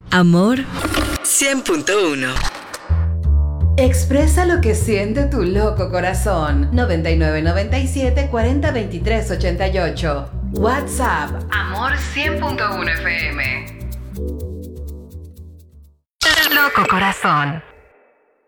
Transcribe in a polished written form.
Amor 100.1. Expresa lo que siente tu loco corazón. 9997 40 23 88. WhatsApp Amor 100.1 FM. Loco corazón.